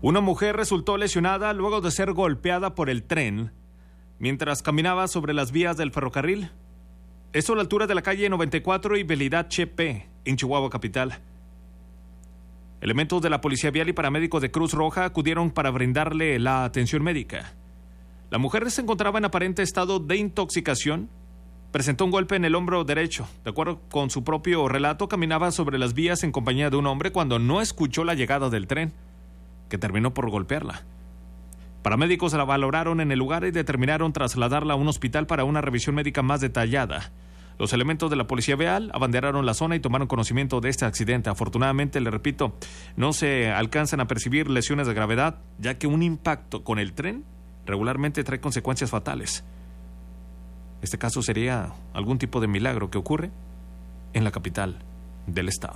Una mujer resultó lesionada luego de ser golpeada por el tren mientras caminaba sobre las vías del ferrocarril. Esto a la altura de la calle 94 y Belidad Chepe, en Chihuahua capital. Elementos de la Policía Vial y paramédicos de Cruz Roja acudieron para brindarle la atención médica. La mujer se encontraba en aparente estado de intoxicación. Presentó un golpe en el hombro derecho. De acuerdo con su propio relato, caminaba sobre las vías en compañía de un hombre cuando no escuchó la llegada del tren, que terminó por golpearla. Paramédicos la valoraron en el lugar y determinaron trasladarla a un hospital para una revisión médica más detallada. Los elementos de la Policía Vial abanderaron la zona y tomaron conocimiento de este accidente. Afortunadamente, le repito, no se alcanzan a percibir lesiones de gravedad, ya que un impacto con el tren regularmente trae consecuencias fatales. Este caso sería algún tipo de milagro que ocurre en la capital del estado.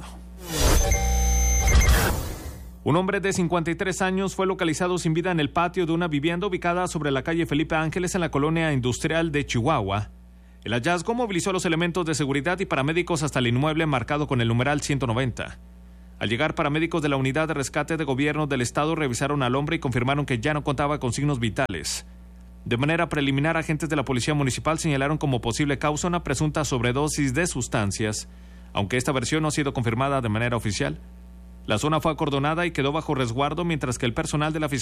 Un hombre de 53 años fue localizado sin vida en el patio de una vivienda ubicada sobre la calle Felipe Ángeles en la colonia industrial de Chihuahua. El hallazgo movilizó a los elementos de seguridad y paramédicos hasta el inmueble marcado con el numeral 190. Al llegar, paramédicos de la Unidad de Rescate de Gobierno del Estado revisaron al hombre y confirmaron que ya no contaba con signos vitales. De manera preliminar, agentes de la Policía Municipal señalaron como posible causa una presunta sobredosis de sustancias, aunque esta versión no ha sido confirmada de manera oficial. La zona fue acordonada y quedó bajo resguardo mientras que el personal de la Fiscalía